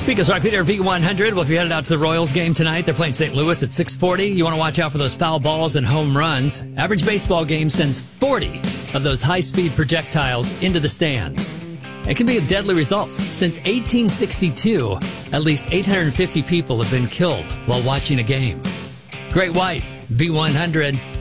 Speaking of Rock Leader V100, well, if you're headed out to the Royals game tonight, they're playing St. Louis at 6:40. You want to watch out for those foul balls and home runs. Average baseball game sends 40 of those high-speed projectiles into the stands. It can be a deadly result. Since 1862, at least 850 people have been killed while watching a game. Great White, V100.